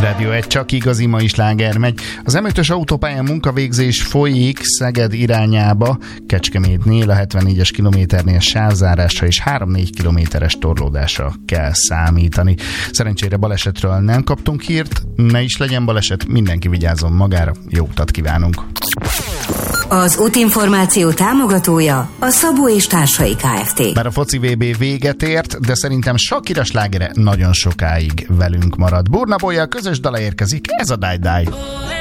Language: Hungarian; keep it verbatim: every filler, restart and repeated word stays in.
Rádió egy, csak igazi mai sláger megy. Az em ötös autópályán munkavégzés folyik Szeged irányába, Kecskemétnél a hetvennégyes kilométernél sávzárásra és három-négy kilométeres torlódásra kell számítani. Szerencsére balesetről nem kaptunk hírt, ne is legyen baleset, mindenki vigyázzon magára, jó utat kívánunk! Az útinformáció támogatója a Szabó és Társai Kft. Bár a foci vé bé véget ért, de szerintem Shakira slágere nagyon sokáig velünk marad. Burna Boyjal közös dala érkezik, ez a Die Die.